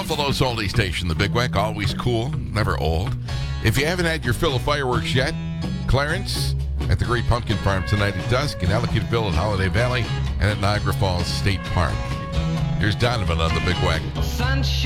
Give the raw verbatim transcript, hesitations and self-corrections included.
Buffalo's oldie station, the Big Weck, always cool, never old. If you haven't had your fill of fireworks yet, Clarence at the Great Pumpkin Farm tonight at dusk, in Ellicottville at Holiday Valley, and at Niagara Falls State Park. Here's Donovan on the Big Weck. Sunshine.